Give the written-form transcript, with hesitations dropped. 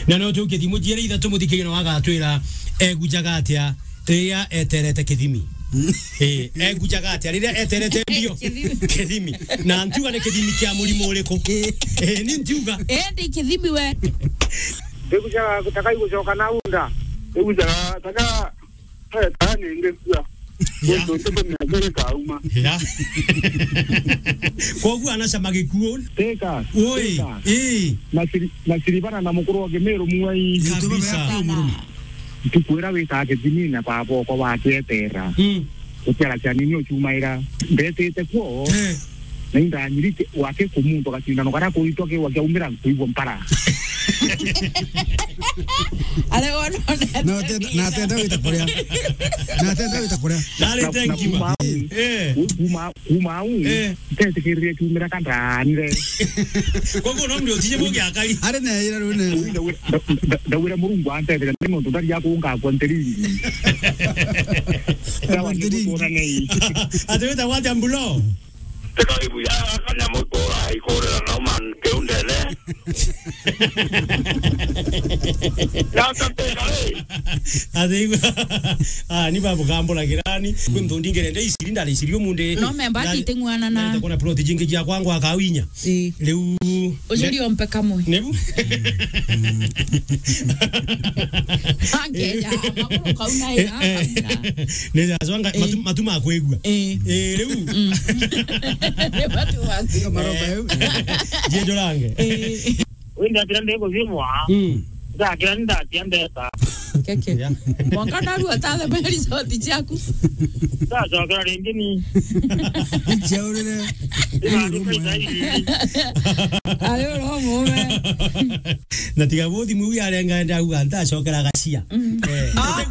na no tuke thimu jere itha tumuthikire no agatwira egujaga atia ria eterete kithimi egujaga atia ria eterete mbio kithimi na ntuga ne kithimi kia murimo uriko ni ntuga ndi kithimi we egujaga kutaka gucoka na unda egujaga taka tani ngekua ndo ndo kauma kogu anasema gikuo teka oi nasiribana na mukuru wa Gemeru muai kabisa tukwera wita kithimi na babo kwa watetera ukera cyane nyo chumaira mbetete ko na inda nyirike wake kumuntu gatinda no kana kuitoke wake umira kuibwa mpara ale ono na tenda witakorea dale thank you uma tete kirie kumira kandani kogo no ndio tije bogi akali are na ira rune dawira murungu ante de nimo to dari yako unga kwanteri sawa ndikona nei ateweta wati ambulo karibu ya kana motora ikora na man keundele ya tapele adego ni babu gambola girani kundu ndingere ndei sirinda le sirio munde no memba kitengwana na kuna plot jinge ja kwangu akawinya leu ujuri ompe kamwe nebu angeja makuru kauna ya neza zwanga matuma kwegwa leu watu wake maroba je dolange wenda tirande ko vimwa da kiranda tiande ta keke mwangana ru atale beli soti chaku da so kara ndini jaurere ayo ro mume na tiga bodi mu ya renga nda uganda chokera gacia